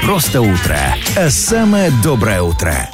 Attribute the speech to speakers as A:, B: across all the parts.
A: просто утро, а самое доброе утро.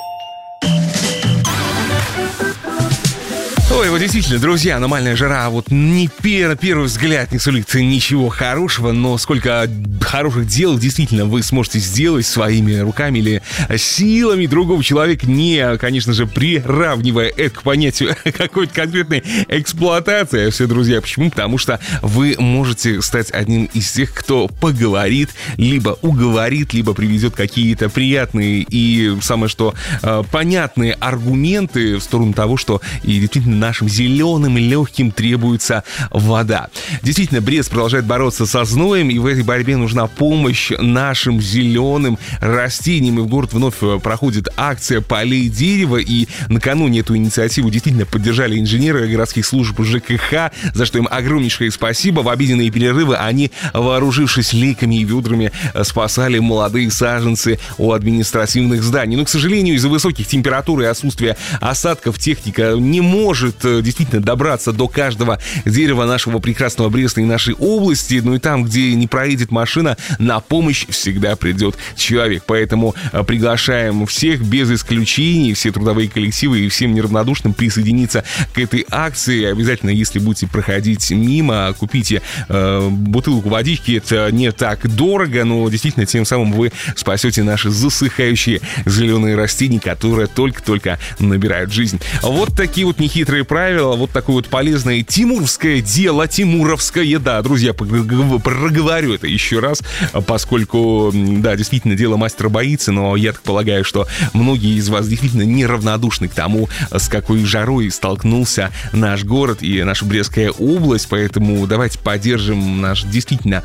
B: Ой, вот действительно, друзья, аномальная жара, вот не первый взгляд не сулит ничего хорошего, но сколько хороших дел действительно вы сможете сделать своими руками или силами другого человека, не, конечно же, приравнивая это к понятию какой-то конкретной эксплуатации. Все, друзья, почему? Потому что вы можете стать одним из тех, кто поговорит, либо уговорит, либо приведет какие-то приятные и, самое что, понятные аргументы в сторону того, что и действительно нашим зеленым и легким требуется вода. Действительно, Брест продолжает бороться со зноем, и в этой борьбе нужна помощь нашим зеленым растениям. И в город вновь проходит акция «Полей дерева», и накануне эту инициативу действительно поддержали инженеры городских служб ЖКХ, за что им огромнейшее спасибо. В обеденные перерывы они, вооружившись лейками и ведрами, спасали молодые саженцы у административных зданий. Но, к сожалению, из-за высоких температур и отсутствия осадков техника не может действительно добраться до каждого дерева нашего прекрасного Бреста и нашей области. Ну и там, где не проедет машина, на помощь всегда придет человек. Поэтому приглашаем всех без исключений, все трудовые коллективы и всем неравнодушным присоединиться к этой акции. Обязательно, если будете проходить мимо, купите бутылку водички. Это не так дорого, но действительно тем самым вы спасете наши засыхающие зеленые растения, которые только-только набирают жизнь. Вот такие вот нехитрые правила, вот такое вот полезное тимуровское дело, тимуровское, да, друзья, проговорю это еще раз, поскольку, да, действительно, дело мастера боится, но я так полагаю, что многие из вас действительно неравнодушны к тому, с какой жарой столкнулся наш город и наша Брестская область, поэтому давайте поддержим наш действительно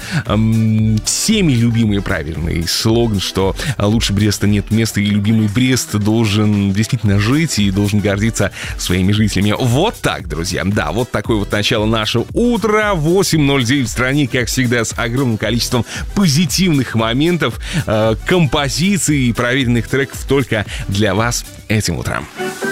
B: всеми любимый правильный слоган, что лучше Бреста нет места, и любимый Брест должен действительно жить и должен гордиться своими жителями. Вот так, друзья. Да, вот такое вот начало нашего утра. 8:09 в стране, как всегда, с огромным количеством позитивных моментов, композиций и проверенных треков только для вас этим утром.